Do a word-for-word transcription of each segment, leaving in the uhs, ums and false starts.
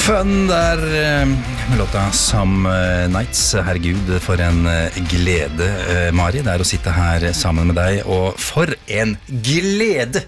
Fun der med låta Some Nights. Herregud, for en glede, Mari, det er å sitte her sammen med deg, og for en glede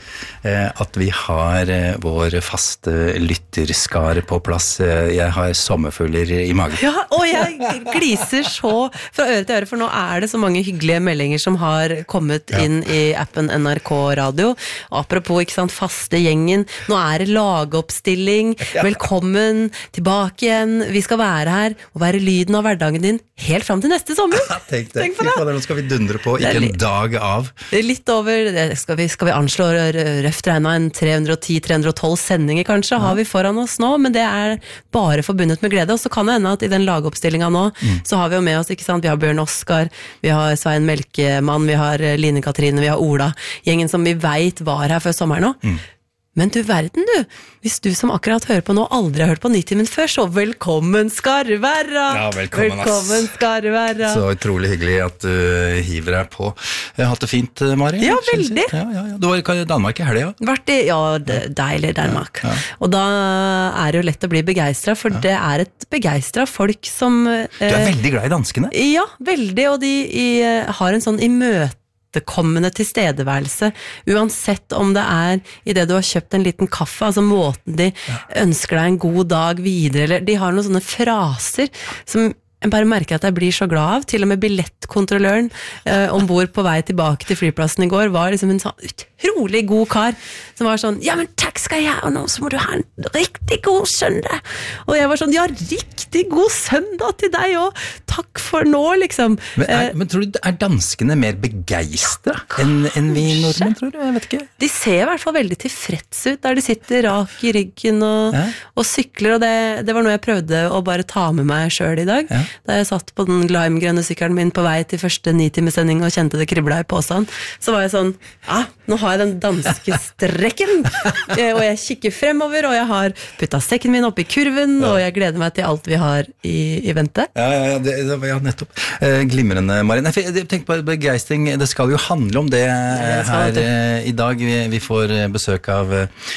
at vi har vår faste lytterskare på plass. Jeg har sommerfølger i magen. Ja, og jeg gliser så fra øre til øre, for nå er det så mange hyggelige meldinger som har kommet ja. inn i appen N R K Radio. Og apropos, ikke sant, faste gjengen, nå er det lagoppstilling, ja. Velkommen tilbake igjen, vi skal være her og være lyden av hverdagen din helt frem til neste sommer. Tenk det, Tenk på det. Nå skal vi dundre på, ikke en dag av. Litt over, skal vi, skal vi anslå røft regnet en tre hundre og ti til tre hundre og tolv sendinger kanskje, ja. Har vi foran oss nå, men det er bare forbundet med glede, og så kan det hende at i den lagoppstillingen nå, mm. så har vi jo med oss, ikke sant, vi har Bjørn Oskar, vi har Svein Melkemann, vi har Line Katrine, vi har Ola, gjengen som vi vet var her før sommeren nå. Mm. Men du verden du, hvis du som akkurat hører på nå aldri har hørt på Nitimen før, så velkommen skal du være! Ja, velkommen, velkommen skal du være! Så utrolig hyggelig at du hiver deg på. Jeg har hatt det fint, Mari. Ja, veldig. Ja, ja, ja. Du var i Danmark i helgen, ja? Vært i, ja, det, deilig Danmark. Ja, ja. Og da er det jo lett å bli begeistret, for ja. Det er et begeistret folk som... Eh, du er veldig glad i danskene? Ja, veldig, og de i, har en sånn i møte kommende tilstedeværelse, uansett om det er i det du har kjøpt en liten kaffe, altså måten de ja. Ønsker deg en god dag videre, eller de har noen sånne fraser som jeg bare merker at jeg blir så glad av, til og med billettkontrolløren eh, ombord på vei tilbake til flyplassen i går, var liksom en sånn utrolig god kar, som var sånn, ja, men takk skal jeg, og nå så må du ha en riktig god søndag, og jeg var sånn, ja, riktig god søndag til deg også, takk for nå, liksom. Men, er, men tror du, er danskene mer begeistret ja, enn en vi nordmenn, tror du? Jeg vet ikke. De ser i hvert fall veldig tilfreds ut, der de sitter rak i ryggen og, ja. Og sykler, og det, det var noe jeg prøvde å bare ta med meg selv i dag, ja. Da jeg satt på den limegrønne sykkelen min på vei til første nitimesending og kjente det kribla i påsen, så var jeg sånn, ja, nå har jeg den danske strekken, og jeg kikker fremover, og jeg har puttet sekken min opp i kurven, ja. Og jeg gleder meg til alt vi har i, i vente. Ja, ja, ja, det, det, ja nettopp. Eh, glimrende, Marin. Jeg, jeg tenker på begeistring, det skal jo handle om det, det her eh, i dag. Vi, vi får besøk av,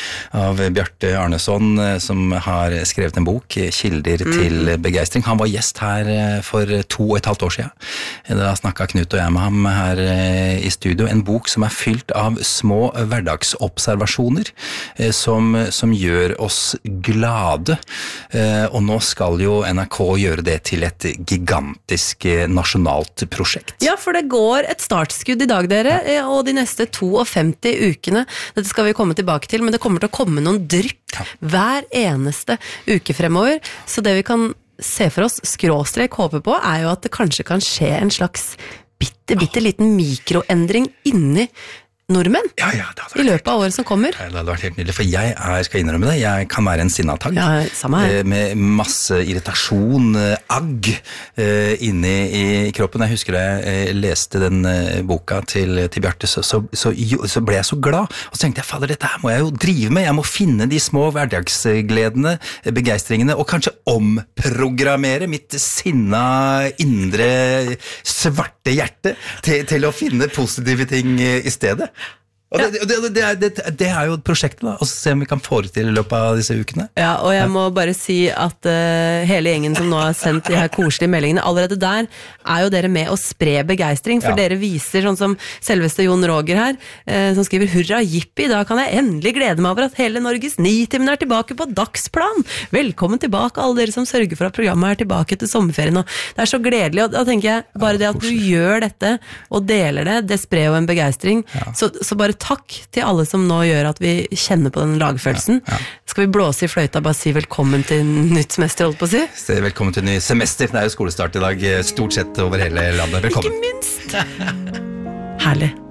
av Bjarte Arneson, som har skrevet en bok, Kilder mm. til begeistring. Han var gjest her for to og et halvt år siden. Da snakket Knut og jeg med ham her i studio. En bok som er fylt av små hverdagsobservasjoner som, som gjør oss glade. Og nå skal jo N R K gjøre det til et gigantisk nasjonalt prosjekt. Ja, for det går et startskudd i dag, dere, og de neste femti ukene. Dette skal vi komme tilbake til, men det kommer til å komme noen drypp hver eneste uke fremover. Så det vi kan se for oss, skråstrek håper på, er jo at det kanskje kan skje en slags bitte, bitte liten mikroendring inni nordmenn ja, ja, i løpet av året som kommer. Ja, det hadde vært helt nydelig, for jeg er, skal innrømme det, jeg kan være en sinnatagg ja, samme her. Med masse irritasjon, agg inne i kroppen. Jeg husker da jeg leste den boka til, til Bjarte, så, så, så, så ble jeg så glad, og så tenkte jeg, fader, dette her må jeg jo drive med, jeg må finne de små hverdagsgledene, begeistringene, og kanskje omprogrammere mitt sinna, indre, svarte hjerte til, til å finne positive ting i stedet. Og det, det, det, er, det, det er jo et prosjekt da, og se om vi kan få det til i løpet av disse ukene. Ja, og jeg må bare si at uh, hele gjengen som nå har sendt de her koselige meldingene, allerede der er jo dere med å spre begeistring, for ja. Dere viser, sånn som selveste Jon Roger her, uh, som skriver, hurra, jippi, da kan jeg endelig glede meg over at hele Norges Nitimen er tilbake på dagsplan. Velkommen tilbake, alle dere som sørger for at programmet er tilbake til sommerferien. Og det er så gledelig, og da tenker jeg, bare det at du gjør dette, og deler det, det sprer jo en begeistring, ja. så, så bare takk til alle som nå gjør at vi kjenner på den lagfølelsen. Ja, ja. Skal vi blåse i fløyta, bare si velkommen til nytt semester, holdt på å si? Velkommen til ny semester. Det er jo skolestart i dag, stort sett over hele landet. Velkommen. Ikke minst. Herlig.